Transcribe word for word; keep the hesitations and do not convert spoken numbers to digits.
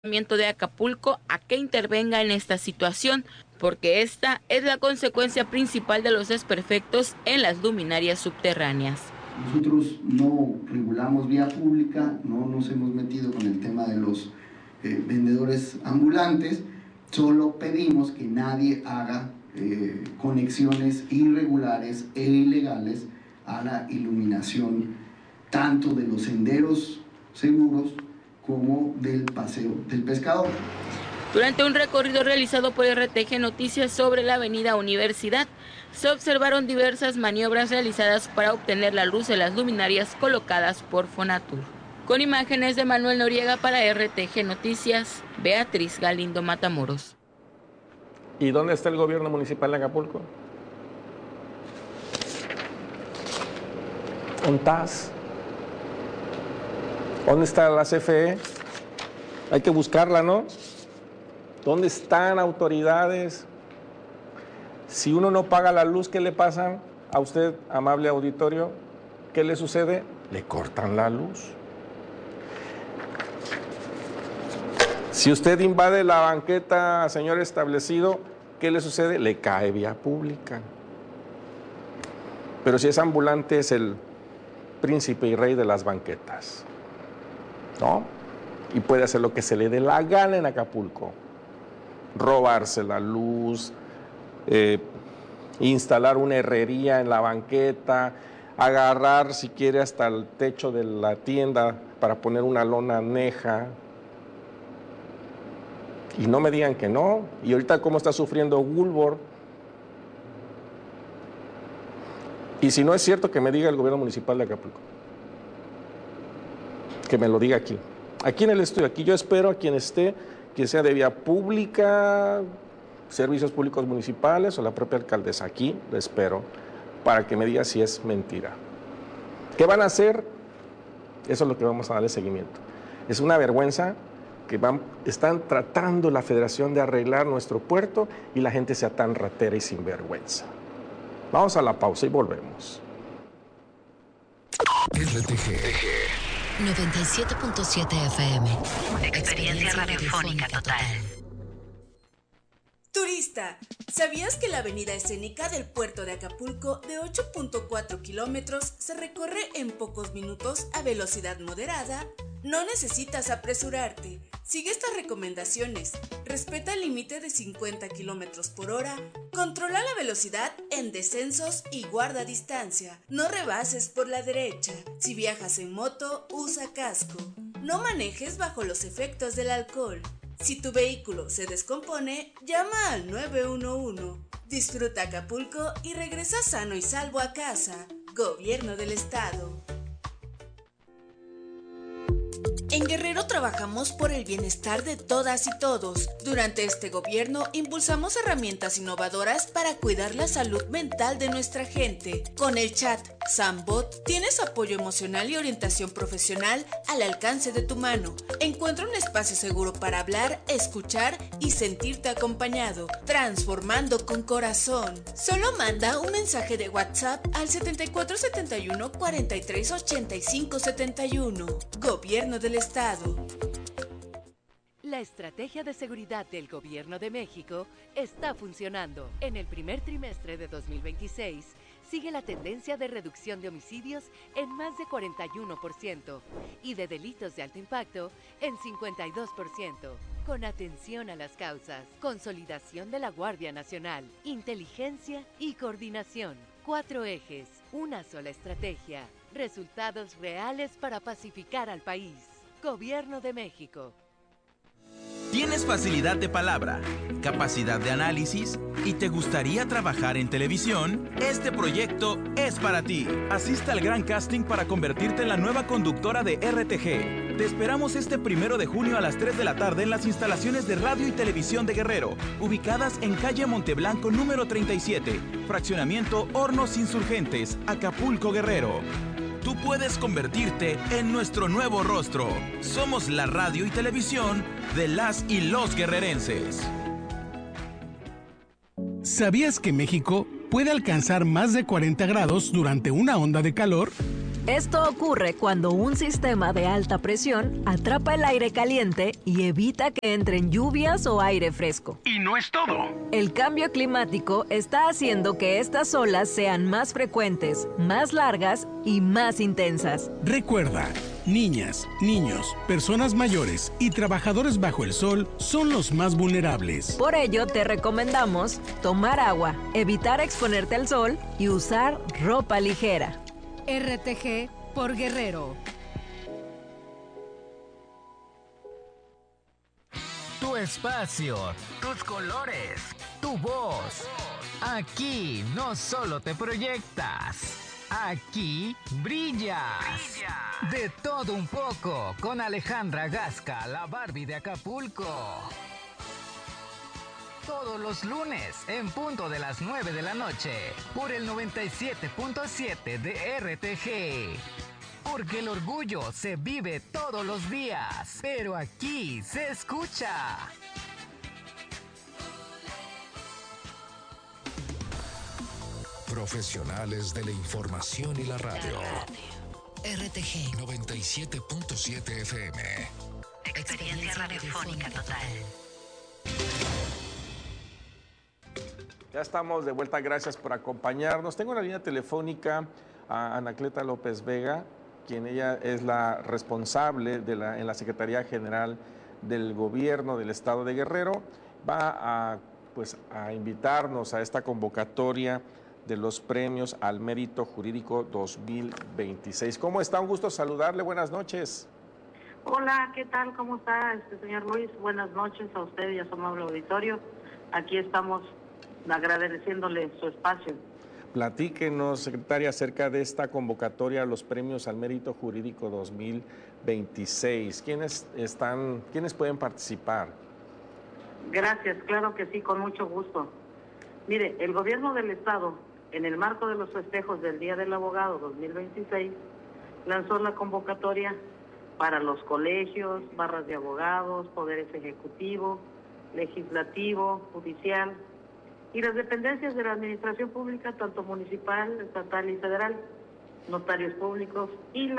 de Acapulco a que intervenga en esta situación, porque esta es la consecuencia principal de los desperfectos en las luminarias subterráneas. Nosotros no regulamos vía pública, no nos hemos metido con el tema de los eh, vendedores ambulantes, solo pedimos que nadie haga eh, conexiones irregulares e ilegales a la iluminación tanto de los senderos seguros como del paseo del pescador. Durante un recorrido realizado por R T G Noticias sobre la avenida Universidad, se observaron diversas maniobras realizadas para obtener la luz de las luminarias colocadas por Fonatur. Con imágenes de Manuel Noriega para R T G Noticias, Beatriz Galindo Matamoros. ¿Y dónde está el gobierno municipal de Acapulco? ¿Dónde estás? ¿Dónde está la C F E? Hay que buscarla, ¿no? ¿Dónde están autoridades? Si uno no paga la luz, ¿qué le pasa a usted, amable auditorio? ¿Qué le sucede? Le cortan la luz. Si usted invade la banqueta, señor establecido, ¿qué le sucede? Le cae vía pública. Pero si es ambulante, es el príncipe y rey de las banquetas, ¿no? Y puede hacer lo que se le dé la gana en Acapulco. Robarse la luz, eh, instalar una herrería en la banqueta, agarrar si quiere hasta el techo de la tienda para poner una lona aneja. Y no me digan que no. Y ahorita cómo está sufriendo Woolworth. Y si no es cierto, que me diga el gobierno municipal de Acapulco. Que me lo diga aquí. Aquí en el estudio, aquí yo espero a quien esté, que sea de vía pública, servicios públicos municipales o la propia alcaldesa. Aquí lo espero para que me diga si es mentira. ¿Qué van a hacer? Eso es lo que vamos a darle seguimiento. Es una vergüenza que van, están tratando la Federación de arreglar nuestro puerto y la gente sea tan ratera y sinvergüenza. Vamos a la pausa y volvemos. R T G noventa y siete punto siete F M. Experiencia radiofónica total. Turista, ¿sabías que la avenida escénica del puerto de Acapulco de ocho punto cuatro kilómetros se recorre en pocos minutos a velocidad moderada? No necesitas apresurarte. Sigue estas recomendaciones. Respeta el límite de cincuenta kilómetros por hora. Controla la velocidad en descensos y guarda distancia. No rebases por la derecha. Si viajas en moto, usa casco. No manejes bajo los efectos del alcohol. Si tu vehículo se descompone, llama al nueve uno uno. Disfruta Acapulco y regresa sano y salvo a casa. Gobierno del Estado. En Guerrero trabajamos por el bienestar de todas y todos. Durante este gobierno impulsamos herramientas innovadoras para cuidar la salud mental de nuestra gente. Con el chat Sambot tienes apoyo emocional y orientación profesional al alcance de tu mano. Encuentra un espacio seguro para hablar, escuchar y sentirte acompañado, transformando con corazón. Solo manda un mensaje de WhatsApp al setenta y cuatro setenta y uno cuarenta y tres ochenta y cinco setenta y uno. Gobierno del Estado. La estrategia de seguridad del Gobierno de México está funcionando. En el primer trimestre de dos mil veintiséis, sigue la tendencia de reducción de homicidios en más de cuarenta y uno por ciento y de delitos de alto impacto en cincuenta y dos por ciento. Con atención a las causas, consolidación de la Guardia Nacional, inteligencia y coordinación. Cuatro ejes, una sola estrategia, resultados reales para pacificar al país. Gobierno de México. ¿Tienes facilidad de palabra, capacidad de análisis y te gustaría trabajar en televisión? Este proyecto es para ti. Asista al gran casting para convertirte en la nueva conductora de R T G. Te esperamos este primero de junio a las tres de la tarde en las instalaciones de Radio y Televisión de Guerrero, ubicadas en calle Monteblanco número treinta y siete, fraccionamiento Hornos Insurgentes, Acapulco, Guerrero. Tú puedes convertirte en nuestro nuevo rostro. Somos la radio y televisión de las y los guerrerenses. ¿Sabías que México puede alcanzar más de cuarenta grados durante una onda de calor? Esto ocurre cuando un sistema de alta presión atrapa el aire caliente y evita que entren lluvias o aire fresco. Y no es todo. El cambio climático está haciendo que estas olas sean más frecuentes, más largas y más intensas. Recuerda, niñas, niños, personas mayores y trabajadores bajo el sol son los más vulnerables. Por ello, te recomendamos tomar agua, evitar exponerte al sol y usar ropa ligera. R T G por Guerrero. Tu espacio, tus colores, tu voz. Aquí no solo te proyectas, aquí brillas. De todo un poco con Alejandra Gasca, la Barbie de Acapulco. Todos los lunes, en punto de las nueve de la noche, por el noventa y siete punto siete de R T G. Porque el orgullo se vive todos los días, pero aquí se escucha. Profesionales de la información y la radio. R T G noventa y siete punto siete F M. Experiencia radiofónica total. Ya estamos de vuelta, gracias por acompañarnos. Tengo en la línea telefónica a Anacleta López Vega, quien ella es la responsable de la, en la Secretaría General del Gobierno del Estado de Guerrero. Va a, pues, a invitarnos a esta convocatoria de los premios al Mérito Jurídico dos mil veintiséis. ¿Cómo está? Un gusto saludarle. Buenas noches. Hola, ¿qué tal? ¿Cómo está, este señor Luis? Buenas noches a usted y a su amable auditorio. Aquí estamos agradeciéndole su espacio. Platíquenos, secretaria, acerca de esta convocatoria a los premios al Mérito Jurídico dos mil veintiséis. ¿Quiénes están, quiénes pueden participar? Gracias, claro que sí, con mucho gusto. Mire, el gobierno del estado, en el marco de los festejos del Día del Abogado dos mil veintiséis, lanzó la convocatoria para los colegios, barras de abogados, poderes ejecutivo, legislativo, judicial, y las dependencias de la administración pública, tanto municipal, estatal y federal, notarios públicos y la